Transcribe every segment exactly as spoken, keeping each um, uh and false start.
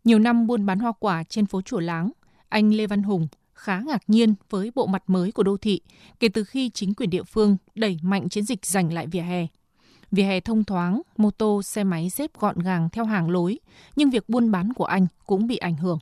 Nhiều năm buôn bán hoa quả trên phố Chùa Láng, anh Lê Văn Hùng khá ngạc nhiên với bộ mặt mới của đô thị kể từ khi chính quyền địa phương đẩy mạnh chiến dịch giành lại vỉa hè. Vỉa hè thông thoáng, mô tô, xe máy xếp gọn gàng theo hàng lối, nhưng việc buôn bán của anh cũng bị ảnh hưởng.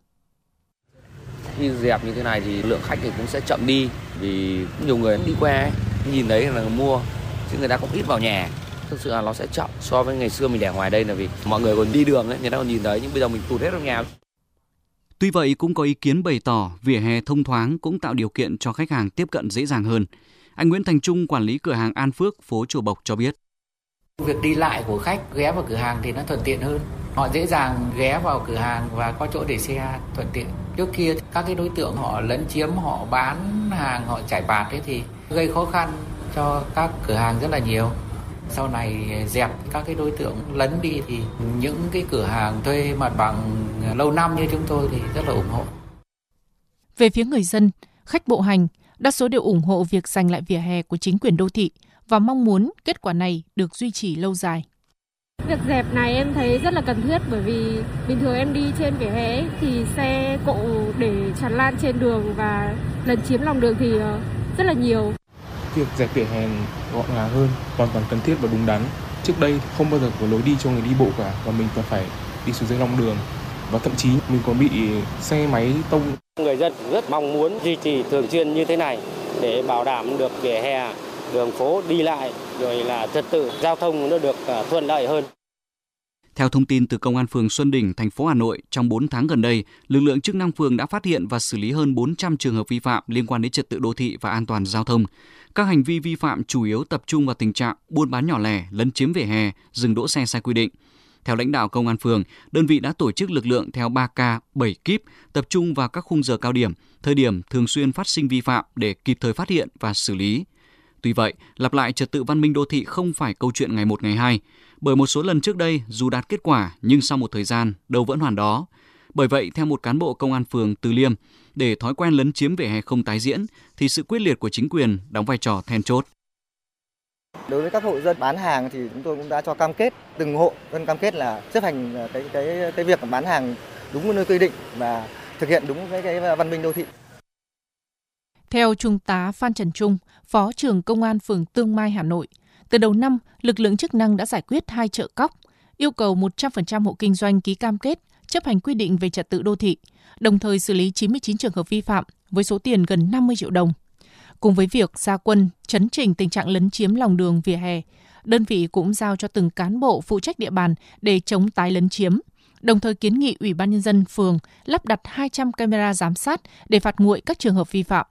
Khi dẹp như thế này thì lượng khách thì cũng sẽ chậm đi, vì nhiều người đi qua ấy, nhìn thấy là mua, chứ người ta cũng ít vào nhà. Thực sự là nó sẽ chậm so với ngày xưa mình để ngoài đây, là vì mọi người còn đi đường ấy, người ta còn nhìn thấy, nhưng bây giờ mình tụt hết vào nhà. Tuy vậy, cũng có ý kiến bày tỏ vỉa hè thông thoáng cũng tạo điều kiện cho khách hàng tiếp cận dễ dàng hơn. Anh Nguyễn Thành Trung, quản lý cửa hàng An Phước, phố Chùa Bộc cho biết. Việc đi lại của khách ghé vào cửa hàng thì nó thuận tiện hơn. Họ dễ dàng ghé vào cửa hàng và có chỗ để xe thuận tiện. Trước kia các cái đối tượng họ lấn chiếm, họ bán hàng, họ chải bạt ấy thì gây khó khăn cho các cửa hàng rất là nhiều. Sau này dẹp các cái đối tượng lấn đi thì những cái cửa hàng thuê mặt bằng lâu năm như chúng tôi thì rất là ủng hộ. Về phía người dân, khách bộ hành, đa số đều ủng hộ việc giành lại vỉa hè của chính quyền đô thị và mong muốn kết quả này được duy trì lâu dài. Việc dẹp này em thấy rất là cần thiết, bởi vì bình thường em đi trên vỉa hè thì xe cộ để tràn lan trên đường và lấn chiếm lòng đường thì rất là nhiều. Việc dẹp vỉa hè gọn gàng hơn hoàn toàn cần thiết và đúng đắn. Trước đây không bao giờ có lối đi cho người đi bộ cả, và mình còn phải đi xuống dưới lòng đường, và thậm chí mình còn bị xe máy tông. Người dân rất mong muốn duy trì thường xuyên như thế này để bảo đảm được vỉa hè, đường phố đi lại, rồi là trật tự giao thông nó được thuận lợi hơn. Theo thông tin từ Công an phường Xuân Đỉnh, thành phố Hà Nội, trong bốn tháng gần đây, lực lượng chức năng phường đã phát hiện và xử lý hơn bốn trăm trường hợp vi phạm liên quan đến trật tự đô thị và an toàn giao thông. Các hành vi vi phạm chủ yếu tập trung vào tình trạng buôn bán nhỏ lẻ, lấn chiếm vỉa hè, dừng đỗ xe sai quy định. Theo lãnh đạo Công an phường, đơn vị đã tổ chức lực lượng theo ba ca, bảy kíp, tập trung vào các khung giờ cao điểm, thời điểm thường xuyên phát sinh vi phạm để kịp thời phát hiện và xử lý. Tuy vậy, lặp lại trật tự văn minh đô thị không phải câu chuyện ngày một ngày hai, bởi một số lần trước đây dù đạt kết quả nhưng sau một thời gian đâu vẫn hoàn đó. Bởi vậy, theo một cán bộ Công an phường Từ Liêm, để thói quen lấn chiếm vỉa hè không tái diễn thì sự quyết liệt của chính quyền đóng vai trò then chốt. Đối với các hộ dân bán hàng thì chúng tôi cũng đã cho cam kết, từng hộ dân cam kết là chấp hành cái cái cái việc bán hàng đúng nơi quy định và thực hiện đúng cái cái văn minh đô thị. Theo Trung tá Phan Trần Trung, Phó trưởng Công an phường Tương Mai, Hà Nội, từ đầu năm, lực lượng chức năng đã giải quyết hai chợ cóc, yêu cầu một trăm phần trăm hộ kinh doanh ký cam kết chấp hành quy định về trật tự đô thị, đồng thời xử lý chín mươi chín trường hợp vi phạm với số tiền gần năm mươi triệu đồng. Cùng với việc ra quân chấn chỉnh tình trạng lấn chiếm lòng đường vỉa hè, đơn vị cũng giao cho từng cán bộ phụ trách địa bàn để chống tái lấn chiếm, đồng thời kiến nghị Ủy ban Nhân dân phường lắp đặt hai trăm camera giám sát để phạt nguội các trường hợp vi phạm.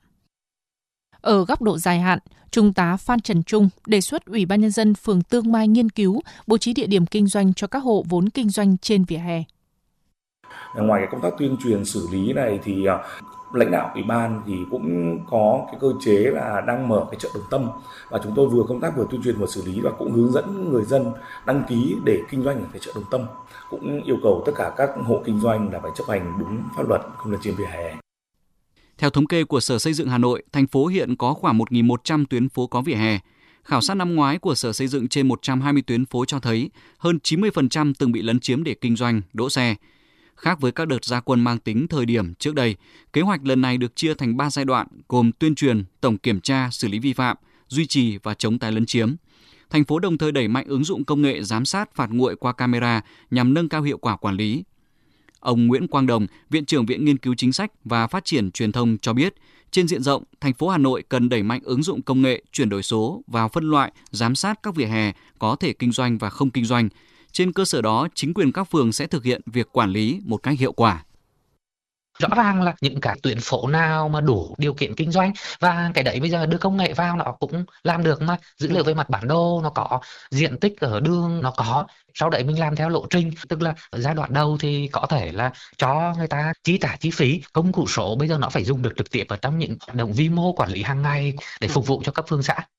Ở góc độ dài hạn, Trung tá Phan Trần Trung đề xuất Ủy ban Nhân dân phường Tương Mai nghiên cứu bố trí địa điểm kinh doanh cho các hộ vốn kinh doanh trên vỉa hè. Ngoài cái công tác tuyên truyền xử lý này thì lãnh đạo ủy ban thì cũng có cái cơ chế là đang mở cái chợ Đồng Tâm, và chúng tôi vừa công tác vừa tuyên truyền vừa xử lý và cũng hướng dẫn người dân đăng ký để kinh doanh ở cái chợ Đồng Tâm, cũng yêu cầu tất cả các hộ kinh doanh là phải chấp hành đúng pháp luật, không lấn chiếm vỉa hè. Theo thống kê của Sở Xây dựng Hà Nội, thành phố hiện có khoảng một nghìn một trăm tuyến phố có vỉa hè. Khảo sát năm ngoái của Sở Xây dựng trên một trăm hai mươi tuyến phố cho thấy hơn chín mươi phần trăm từng bị lấn chiếm để kinh doanh, đỗ xe. Khác với các đợt ra quân mang tính thời điểm trước đây, kế hoạch lần này được chia thành ba giai đoạn gồm tuyên truyền, tổng kiểm tra, xử lý vi phạm, duy trì và chống tái lấn chiếm. Thành phố đồng thời đẩy mạnh ứng dụng công nghệ giám sát phạt nguội qua camera nhằm nâng cao hiệu quả quản lý. Ông Nguyễn Quang Đồng, Viện trưởng Viện Nghiên cứu Chính sách và Phát triển Truyền thông cho biết, trên diện rộng, thành phố Hà Nội cần đẩy mạnh ứng dụng công nghệ chuyển đổi số vào phân loại, giám sát các vỉa hè có thể kinh doanh và không kinh doanh. Trên cơ sở đó, chính quyền các phường sẽ thực hiện việc quản lý một cách hiệu quả. Rõ ràng là những cả tuyến phố nào mà đủ điều kiện kinh doanh, và cái đấy bây giờ đưa công nghệ vào nó cũng làm được mà. Dữ liệu về mặt bản đồ nó có, diện tích ở đường nó có. Sau đấy mình làm theo lộ trình, tức là ở giai đoạn đầu thì có thể là cho người ta chi trả chi phí. Công cụ số bây giờ nó phải dùng được trực tiếp ở trong những hoạt động vi mô quản lý hàng ngày để phục vụ cho các phường xã.